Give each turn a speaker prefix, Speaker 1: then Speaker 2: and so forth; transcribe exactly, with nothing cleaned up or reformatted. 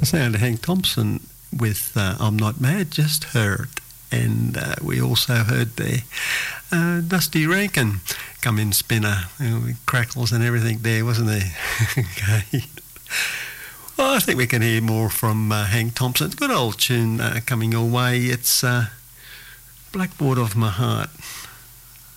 Speaker 1: sound of Hank Thompson with uh, I'm Not Mad, just heard. And uh, we also heard there uh, Dusty Rankin come in spinner, you know, with crackles and everything there, wasn't there? Okay. Well, I think we can hear more from uh, Hank Thompson. Good old tune uh, coming your way. It's uh, Blackboard of My Heart.